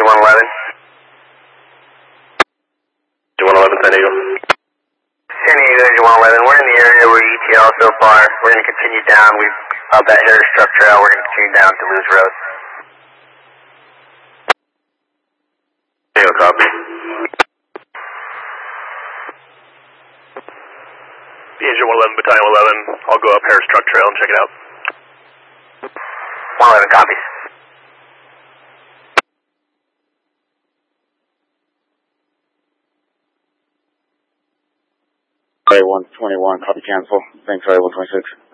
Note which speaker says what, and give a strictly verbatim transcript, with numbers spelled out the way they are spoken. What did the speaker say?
Speaker 1: one eleven. Engine one eleven, San Diego.
Speaker 2: San Diego, Engine one eleven. We're in the area we're E T L so far. We're going to continue down. We've up that Harris Truck Trail. We're going to continue down to Lewis Road.
Speaker 1: Tango, copy. Engine one eleven, Battalion eleven. I'll go up Harris Truck Trail and check it out.
Speaker 2: one eleven copies.
Speaker 3: A one twenty-one, copy cancel. Thanks, A one twenty-six.